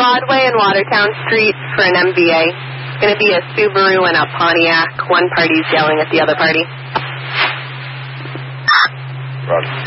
Broadway and Watertown Street for an MVA. It's going to be a Subaru and a Pontiac. One party's yelling at the other party. Roger.